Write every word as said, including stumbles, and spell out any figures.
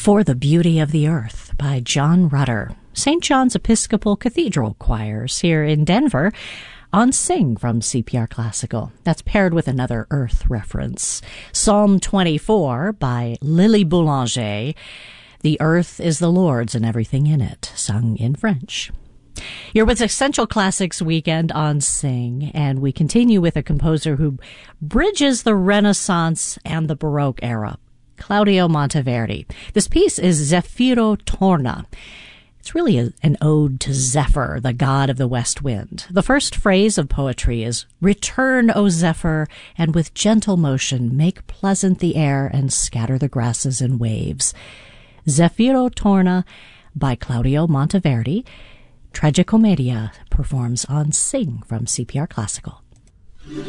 For the Beauty of the Earth by John Rutter. Saint John's Episcopal Cathedral Choirs here in Denver on Sing from C P R Classical. That's paired with another Earth reference. Psalm twenty-four by Lily Boulanger. The earth is the Lord's and everything in it, sung in French. You're with Essential Classics Weekend on Sing, and we continue with a composer who bridges the Renaissance and the Baroque era, Claudio Monteverdi. This piece is Zeffiro Torna. It's really a, an ode to Zephyr, the god of the west wind. The first phrase of poetry is, "Return, O Zephyr, and with gentle motion make pleasant the air and scatter the grasses in waves." Zeffiro Torna by Claudio Monteverdi. Tragicomedia performs on Sing from C P R Classical.